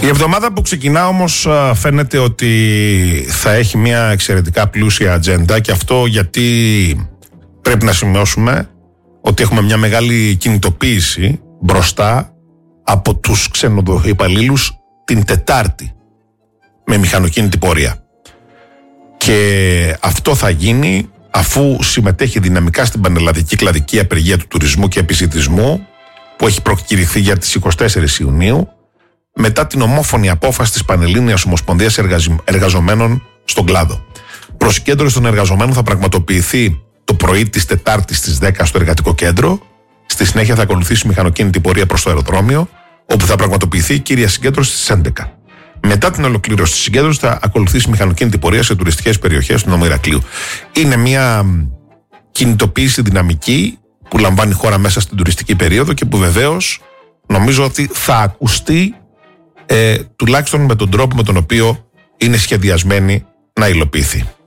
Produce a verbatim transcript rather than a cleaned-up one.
Η εβδομάδα που ξεκινά όμως φαίνεται ότι θα έχει μια εξαιρετικά πλούσια ατζέντα, και αυτό γιατί πρέπει να σημειώσουμε ότι έχουμε μια μεγάλη κινητοποίηση μπροστά από τους ξενοδοχεϊπαλλήλους την Τετάρτη με μηχανοκίνητη πορεία. Και αυτό θα γίνει αφού συμμετέχει δυναμικά στην πανελλαδική κλαδική απεργία του τουρισμού και επισιτισμού που έχει προκηρυχθεί για τις εικοστή τέταρτη Ιουνίου, μετά την ομόφωνη απόφαση της Πανελλήνιας Ομοσπονδίας Εργαζομένων στον κλάδο. Προσκέντρωση των εργαζομένων θα πραγματοποιηθεί το πρωί της Τετάρτης στις δέκα στο Εργατικό Κέντρο. Στη συνέχεια θα ακολουθήσει μηχανοκίνητη πορεία προς το αεροδρόμιο, όπου θα πραγματοποιηθεί η κύρια συγκέντρωση στις έντεκα. Μετά την ολοκλήρωση της συγκέντρωσης θα ακολουθήσει μηχανοκίνητη πορεία σε τουριστικές περιοχές του νομού Ηρακλείου. Είναι μια κινητοποίηση δυναμική που λαμβάνει η χώρα μέσα στην τουριστική περίοδο και που βεβαίως νομίζω ότι θα ακουστεί ε, τουλάχιστον με τον τρόπο με τον οποίο είναι σχεδιασμένη να υλοποιηθεί.